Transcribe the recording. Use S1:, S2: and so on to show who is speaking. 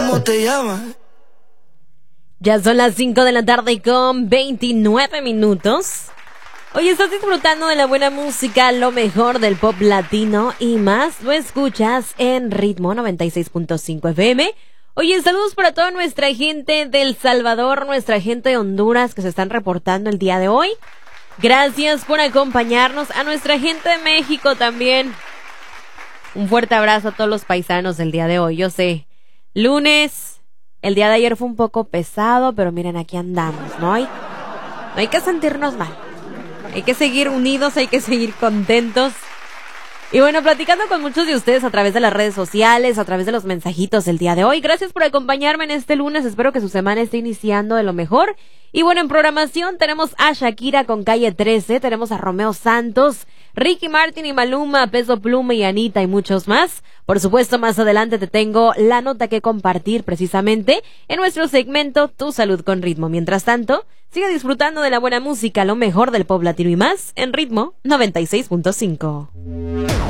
S1: ¿Cómo te llamas?
S2: Ya son las 5 de la tarde con 29 minutos. Hoy estás disfrutando de la buena música, lo mejor del pop latino y más. Lo escuchas en Ritmo 96.5 FM. Oye, saludos para toda nuestra gente del Salvador, nuestra gente de Honduras que se están reportando el día de hoy. Gracias por acompañarnos. A nuestra gente de México también. Un fuerte abrazo a todos los paisanos del día de hoy. Yo sé, lunes, el día de ayer fue un poco pesado, pero miren, aquí andamos, no hay que sentirnos mal. Hay que seguir unidos, hay que seguir contentos. Y bueno, platicando con muchos de ustedes a través de las redes sociales, a través de los mensajitos del día de hoy. Gracias por acompañarme en este lunes. Espero que su semana esté iniciando de lo mejor. Y bueno, en programación tenemos a Shakira con Calle 13, tenemos a Romeo Santos, Ricky Martin y Maluma, Peso Pluma y Anita y muchos más. Por supuesto, más adelante te tengo la nota que compartir precisamente en nuestro segmento Tu Salud con Ritmo. Mientras tanto, sigue disfrutando de la buena música, lo mejor del pop latino y más en Ritmo 96.5.